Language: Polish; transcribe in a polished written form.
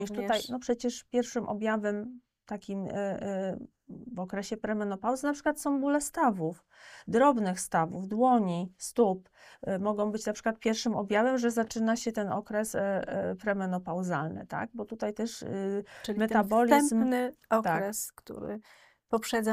Tutaj, również. no przecież pierwszym objawem takim w okresie premenopauzy na przykład są bóle stawów, drobnych stawów, dłoni, stóp. Mogą być na przykład pierwszym objawem, że zaczyna się ten okres premenopauzalny, tak? Bo tutaj też Czyli ten metabolizm, wstępny okres, który poprzedza